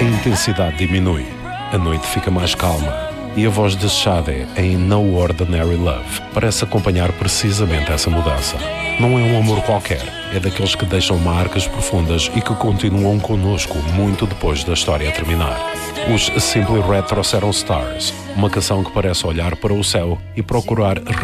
a intensidade diminui, a noite fica mais calma e a voz de Sade em No Ordinary Love parece acompanhar precisamente essa mudança. Não é um amor qualquer, é daqueles que deixam marcas profundas e que continuam connosco muito depois da história terminar. Os Simply Red trouxeram Stars, uma canção que parece olhar para o céu e procurar